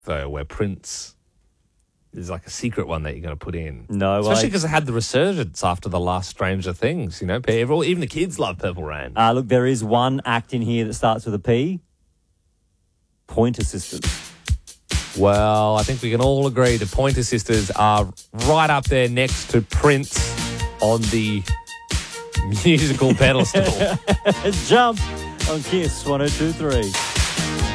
though, where Prince is like a secret one that you're going to put in. No, especially because it had the resurgence after the last Stranger Things. You know, even the kids love Purple Rain. Look, there is one act in here that starts with a P. Pointer Sisters. Well, I think we can all agree the Pointer Sisters are right up there next to Prince on the musical pedestal. Jump on Kiss 102.3.